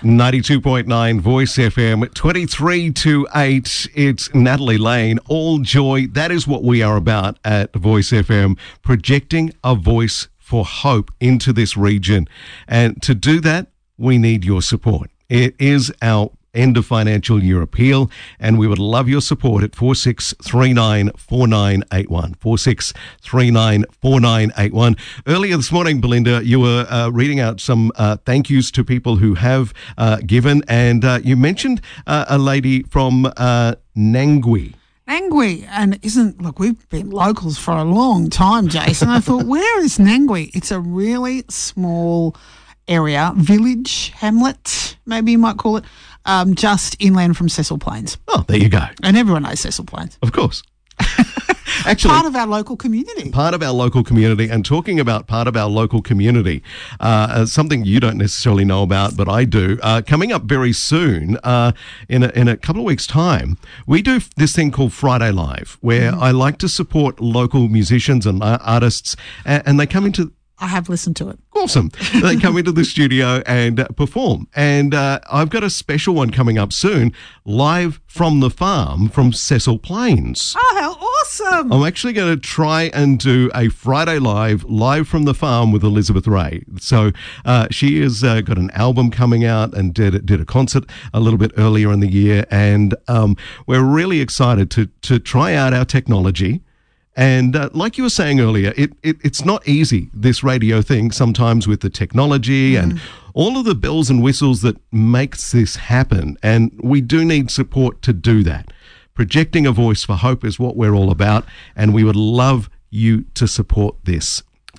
92.9 Voice FM, 23 to 8. It's Natalie Lane. All joy. That is what we are about at Voice FM, projecting a voice for hope into this region. And to do that, we need your support. It is our end of financial year appeal, and we would love your support at 46394981. 46394981. Earlier this morning, Belinda, you were reading out some thank yous to people who have given, and you mentioned a lady from Nangui. Nangui, and look, we've been locals for a long time, Jason. I thought, where is Nangui? It's a really small area, village, hamlet, maybe you might call it, just inland from Cecil Plains. Oh, there you go. And everyone knows Cecil Plains. Of course. Actually, part of our local community. Part of our local community. And talking about part of our local community, something you don't necessarily know about, but I do. Coming up very soon, in a couple of weeks' time, we do this thing called Friday Live, where I like to support local musicians and artists, and they come into... I have listened to it. Awesome. They come into the studio and perform. And I've got a special one coming up soon, live from the farm from Cecil Plains. Oh, how awesome. I'm actually going to try and do a Friday live from the farm with Elizabeth Ray. So she has got an album coming out and did a concert a little bit earlier in the year. And we're really excited to try out our technology. And like you were saying earlier, it's not easy, this radio thing, sometimes with the technology and all of the bells and whistles that makes this happen. And we do need support to do that. Projecting a voice for hope is what we're all about, and we would love you to support this.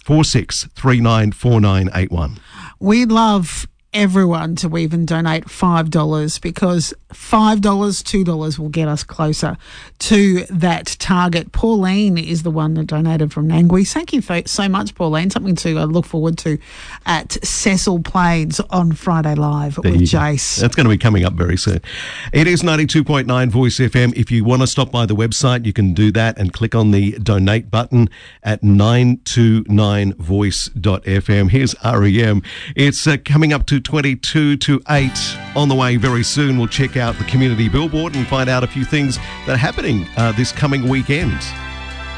46394981. We'd love everyone to even donate $5, because $5, $2 will get us closer to that target. Pauline is the one that donated from Nangui. Thank you so much, Pauline. Something to look forward to at Cecil Plains on Friday Live with Jace. That's going to be coming up very soon. It is 92.9 Voice FM. If you want to stop by the website, you can do that and click on the donate button at 929voice.fm. Here's REM. It's coming up to 22 to 8 on the way very soon. We'll check out the community billboard and find out a few things that are happening this coming weekend.